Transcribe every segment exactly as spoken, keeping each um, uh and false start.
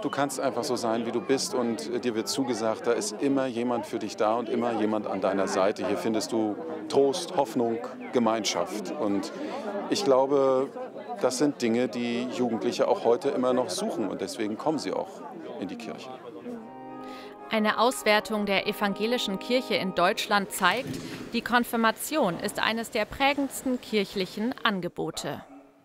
Du kannst einfach so sein, wie du bist und dir wird zugesagt, da ist immer jemand für dich da und immer jemand an deiner Seite. Hier findest du Trost, Hoffnung, Gemeinschaft. Und ich glaube, das sind Dinge, die Jugendliche auch heute immer noch suchen und deswegen kommen sie auch in die Kirche. Eine Auswertung der evangelischen Kirche in Deutschland zeigt, die Konfirmation ist eines der prägendsten kirchlichen Angebote.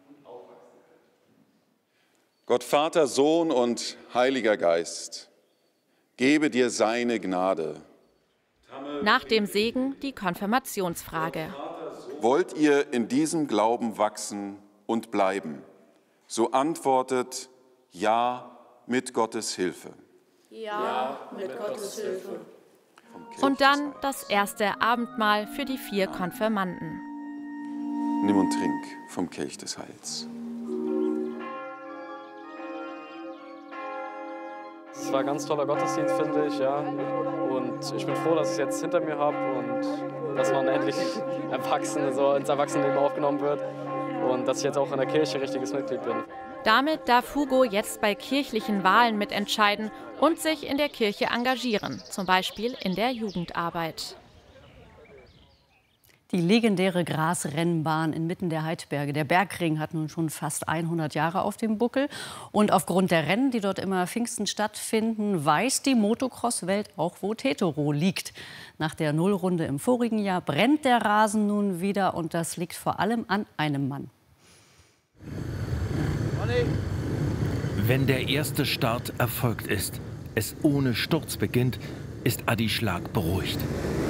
Gott Vater, Sohn und Heiliger Geist, gebe dir seine Gnade. Nach dem Segen die Konfirmationsfrage. Wollt ihr in diesem Glauben wachsen und bleiben? So antwortet ja mit Gottes Hilfe. Ja, mit Gottes Hilfe. Und dann das erste Abendmahl für die vier Konfirmanden. Nimm und trink vom Kelch des Heils. Es war ein ganz toller Gottesdienst, finde ich, ja. Und ich bin froh, dass ich es jetzt hinter mir habe und dass man endlich Erwachsene, so ins Erwachsenenleben aufgenommen wird und dass ich jetzt auch in der Kirche richtiges Mitglied bin. Damit darf Hugo jetzt bei kirchlichen Wahlen mitentscheiden und sich in der Kirche engagieren, zum Beispiel in der Jugendarbeit. Die legendäre Grasrennbahn inmitten der Heidberge, der Bergring, hat nun schon fast hundert Jahre auf dem Buckel. Und aufgrund der Rennen, die dort immer Pfingsten stattfinden, weiß die Motocross-Welt auch, wo Teterow liegt. Nach der Nullrunde im vorigen Jahr brennt der Rasen nun wieder und das liegt vor allem an einem Mann. Wenn der erste Start erfolgt ist, es ohne Sturz beginnt, ist Adi Schlag beruhigt.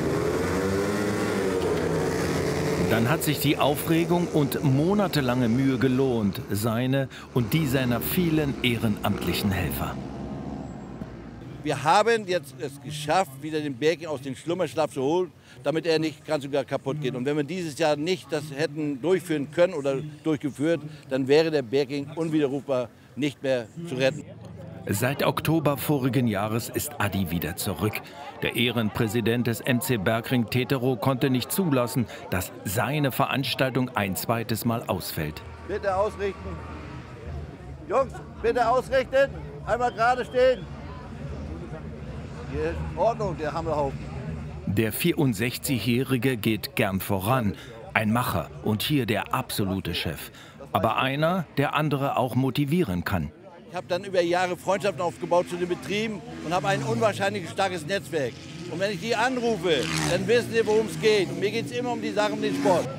Dann hat sich die Aufregung und monatelange Mühe gelohnt, seine und die seiner vielen ehrenamtlichen Helfer. Wir haben jetzt es geschafft, wieder den Berg aus dem Schlummerschlaf zu holen, damit er nicht ganz und gar kaputt geht. Und wenn wir dieses Jahr nicht das hätten durchführen können oder durchgeführt, dann wäre der Bergring unwiderrufbar nicht mehr zu retten. Seit Oktober vorigen Jahres ist Adi wieder zurück. Der Ehrenpräsident des M C Bergring Teterow konnte nicht zulassen, dass seine Veranstaltung ein zweites Mal ausfällt. Bitte ausrichten. Jungs, bitte ausrichten. Einmal gerade stehen. Hier ist Ordnung, der Hammerhaufen. Der vierundsechzigjährige geht gern voran. Ein Macher und hier der absolute Chef. Aber einer, der andere auch motivieren kann. Ich habe dann über Jahre Freundschaften aufgebaut zu den Betrieben und habe ein unwahrscheinlich starkes Netzwerk. Und wenn ich die anrufe, dann wissen sie, worum es geht. Und mir geht es immer um die Sache, um den Sport.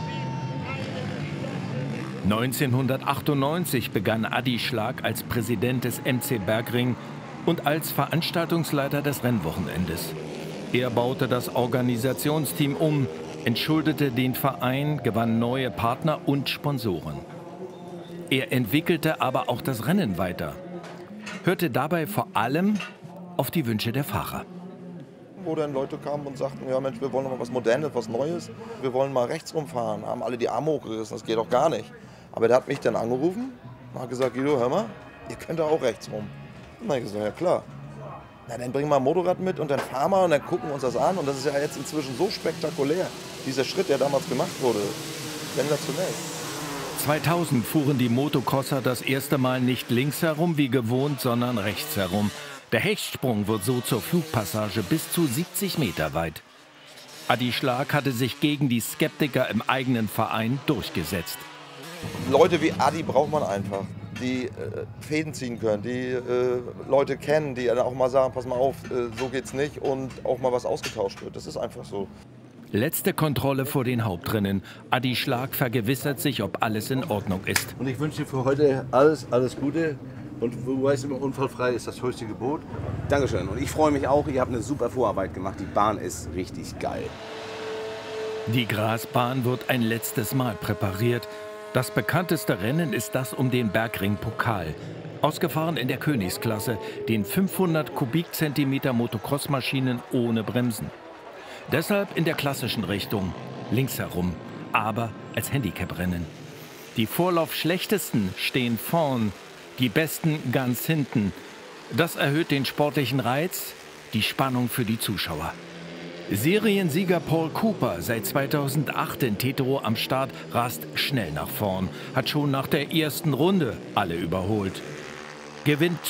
neunzehnhundertachtundneunzig begann Adi Schlag als Präsident des M C Bergring und als Veranstaltungsleiter des Rennwochenendes. Er baute das Organisationsteam um, entschuldete den Verein, gewann neue Partner und Sponsoren. Er entwickelte aber auch das Rennen weiter, hörte dabei vor allem auf die Wünsche der Fahrer. Wo dann Leute kamen und sagten, ja Mensch, wir wollen noch mal was Modernes, was Neues, wir wollen mal rechts rumfahren, haben alle die Arme hochgerissen, das geht doch gar nicht. Aber der hat mich dann angerufen und hat gesagt, Guido, hör mal, ihr könnt da auch rechts rum. Und dann habe ich gesagt, ja klar. Na, dann bringen wir ein Motorrad mit und dann fahren wir und dann gucken wir uns das an. Und das ist ja jetzt inzwischen so spektakulär, dieser Schritt, der damals gemacht wurde, sensationell. zweitausend fuhren die Motocrosser das erste Mal nicht links herum wie gewohnt, sondern rechts herum. Der Hechtsprung wird so zur Flugpassage bis zu siebzig Meter weit. Adi Schlag hatte sich gegen die Skeptiker im eigenen Verein durchgesetzt. Leute wie Adi braucht man einfach, die äh, Fäden ziehen können, die äh, Leute kennen, die dann auch mal sagen, pass mal auf, äh, so geht's nicht und auch mal was ausgetauscht wird. Das ist einfach so. Letzte Kontrolle vor den Hauptrennen. Adi Schlag vergewissert sich, ob alles in Ordnung ist. Und ich wünsche dir für heute alles, alles Gute. Und du weißt immer, unfallfrei ist das höchste Gebot. Dankeschön. Und ich freue mich auch, ihr habt eine super Vorarbeit gemacht. Die Bahn ist richtig geil. Die Grasbahn wird ein letztes Mal präpariert. Das bekannteste Rennen ist das um den Bergring-Pokal. Ausgefahren in der Königsklasse, den fünfhundert Kubikzentimeter Motocross-Maschinen ohne Bremsen. Deshalb in der klassischen Richtung, links herum, aber als Handicap-Rennen. Die Vorlaufschlechtesten stehen vorn, die Besten ganz hinten. Das erhöht den sportlichen Reiz, die Spannung für die Zuschauer. Seriensieger Paul Cooper, seit zweitausendacht in Teterow am Start, rast schnell nach vorn, hat schon nach der ersten Runde alle überholt. Gewinnt